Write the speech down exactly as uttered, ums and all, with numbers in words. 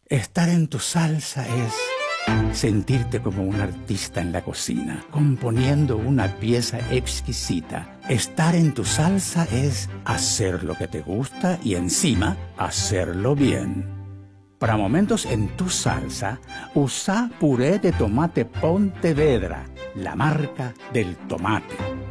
Estar en tu salsa es sentirte como un artista en la cocina, componiendo una pieza exquisita. Estar en tu salsa es hacer lo que te gusta y encima hacerlo bien. Para momentos en tu salsa, usa puré de tomate Pontevedra, la marca del tomate.